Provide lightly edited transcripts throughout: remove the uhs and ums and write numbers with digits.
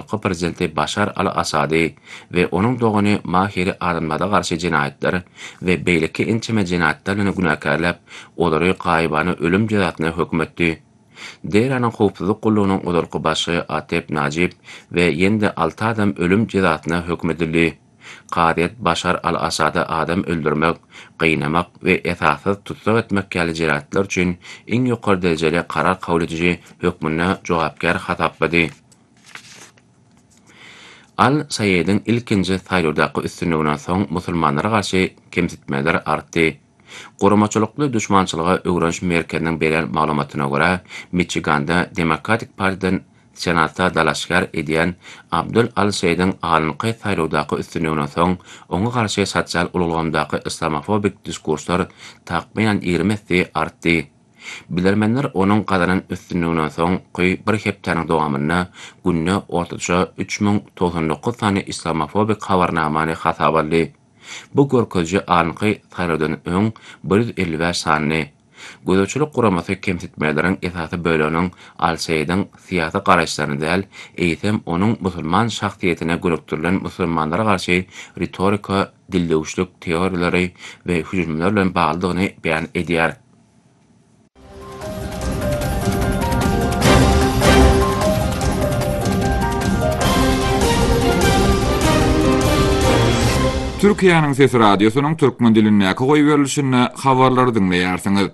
soňky prezidenti Başar al-Asady we onuň dogany Mahiri Arınmada garşy jinayetler we beýleki inçeme jinayetlerine günäkärläp, olary gaýbany ölüm jazasyna hökm etdi. Deranyň howpsuzlyk gullugynyň odarky başy Atep Najib we ýende 6 adam ölüm jazasyna hökm edildi. Qaryat Başar al-Asada adam öldürmek, gıynamak we esassız tutsak etmek käli jinayetler üçin iň ýokary derejeli karar kabul edici hökmüne jogapkar hatapdy. Al-Sayed'in ilkinji saýlardaky üstünligine soň musulmanlara garşy kemsitmeler artdy. Goramaçylykly düşmançylyga öwrenş merkeziniň beren maglumatyna görä, Michiganda Demokratik Partiýadan Senatda dalaşgar edýän Abdul Al-Sayed'in alynky saýlardaky üstünligine soň oňa garşy sosial ulgamdaky islamofobik diskurslar takminen 20 artdy. Bilermenler onuň gadanan üstünligine soň bir hepdeniň dowamyna günne ortaça 3099 sany islamofobik habarnamany hasap aldy. Bu görkeji alynky saýlardan öň 155 sany. Gözöçülük guramasy kemsitmeleriň esasy bölüniň Al-Sayed'in siýasy garaşlaryny däl, eýsem onuň musulman şahsiýetine gönüktirilen musulmanlara garşy retorika, dildewçilik teoriýalary we hüjümler bilen baglydygyny beýan edýär. Türkiýanyň Sesi radiosynyň türkmen dilindäki goý berilişini habarlary dinleýärsiňiz.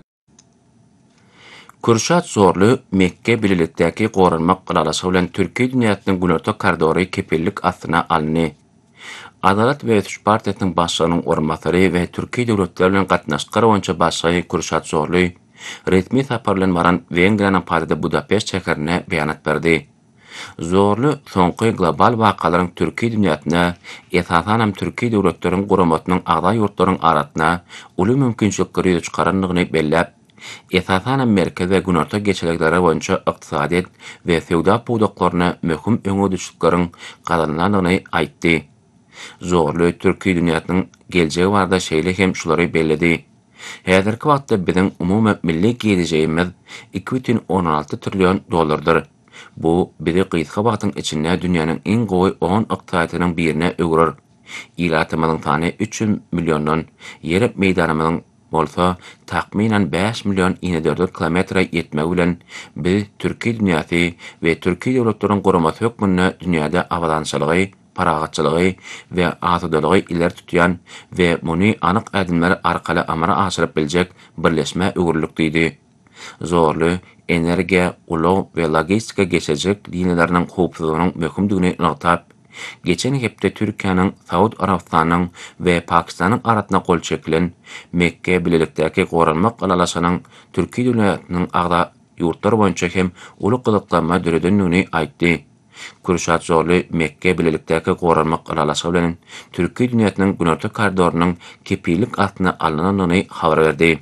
Kürşat Zorlu, Mekke bilelikdäki goranmak gylalasy bilen Türkiýe dünýäsiniň günertek korridory kepillik astyna alny. Adalet we Ötüş Partiýasynyň başlygynyň orunmasary we Türkiýe döwletleri bilen gatnaşyk garawança başlygy Kürşat Zorlu, resmi sapar bilen baran Wengriýanyň paýtagty Budapest şäherine beýanat berdi. Zorlu soňky global wakalaryň Türkiýe dünýäsine, esasanam Türkiýe döwletleriniň guramatynyň agda ýurtlaryň arasyna uly mümkinçilikleri çykaranlygyny belläp, esasanam merkez we günertek geçelikleri boýunça ykdysadyet we sewda puwdaklaryna möhüm öňe düşükleriň gazanylanyny aýtdy. Zorlu Türkiýe dünýäsiniň geljegi barada şeýle hem şulary belledi. Häzirki wagtda biziň umumy milli gelejegimiz 2,16 trillion dollardyr. Bu bizi gysga wagtyň içinde dünýäniň iň gowy 10 ykdysadynyň birine öwrer. İlatymyň sany 300 milliondan, ýer meýdanymyň bolsa takminen 5 million 54 kilometre ýetmek bilen biz Türkiýe dünýäsi we Türkiýe döwletleriniň goramasy hökmüne dünýäde awadançylygy, paragatçylygy we azadylygy iler tutýan we muny anyk adymlar arkaly amara aşyryp biljek birleşme öwürlükdiýdi. Zorlu, energiýa, ulug we logistika geçecek liniýalarynyň howpsuzlygynyň möhümdigini ýatyp, geçen hepde Türkiýanyň, Saud Arabistanyň we Pakistanyň arasyna gol çekilen Mekke bilelikdäki goranmak gylalasynyň Türkiýe dünýäsiniň agda ýurtlar boýunça hem uly gyzyklanma döredenligini aýtdy. Kürşat Zorlu Mekke bilelikdäki goranmak gylalasy bilen Türkiýe dünýäsiniň günertek korridorynyň kepillik astyna alynanyny habar berdi.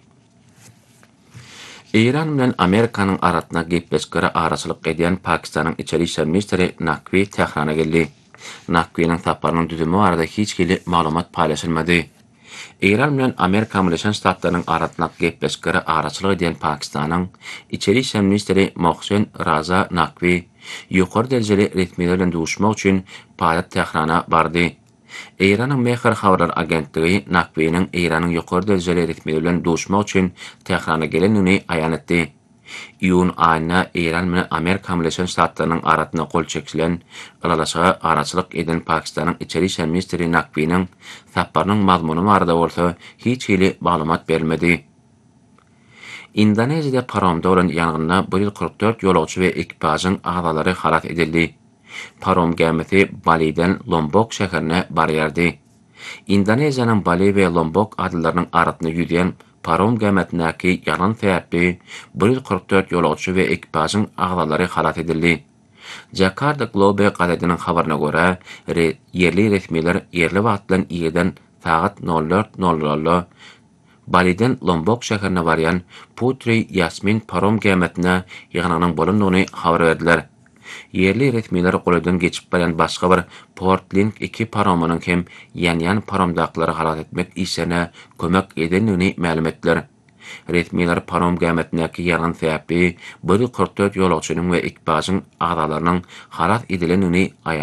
İran bilen Amerikanyň arasyna gepleşgere araçylyk edýän Pakistanyň içeri işler ministri Naqvi Tehrana geldi. Naqviň saparynyň düzümi barada hiç kili maglumat paýlaşylmady. İran bilen Amerika Birleşen Ştatlarynyň arasyna gepleşgere araçylyk edýän Pakistanyň içeri işler ministri Mohsen Raza Naqvi ýokary derejeli resmiler bilen duşmak üçin paýat Tehrana bardy. İran'ın Mehr habar agentligi Naqvi'nin İran'ın ýokary derejeli resmiler bilen duşmak üçin Tehrana gelenini aýan etdi. Ýun aýyna İran bilen Amerika Birleşen Ştatlarynyň arasyna gol çekilen gylalaşyga araçylyk eden Pakistanyň içeri işler ministri Naqvi'nin saparynyň mazmuny barada bolsa hiç hili maglumat berilmedi. Indoneziýada paromda bolan ýangynda 144 ýolagçy we ekipasyň agzalary halat edildi. Parom gemisi Bali'den Lombok şäherine barýardy. Indoneziýanyň Bali we Lombok adallarynyň arasyna ýüzýän parom gemisindäki ýanan sebäpli 144 ýolagçy we ekipasyň agzalary halat edildi. Jakarta Globe gazetiniň habaryna görä, yerli resmiler yerli wagt bilen ýerden saat 04:00 Bali'den Lombok şäherine barýan Putri Yasmin parom gemisine ýagnanyň bolundygyny habar berdiler. Yerli resmiler goladan geçip barýan başga bir Portlink 2 paromynyň hem ýan-ýan paromdaklary halat etmek işine kömek edenligini ma'lum etdiler. Resmiler parom gemisindäki ýaran sebäpli 144 ýolagçynyň we ekipasyň agzalarynyň halat edilenligini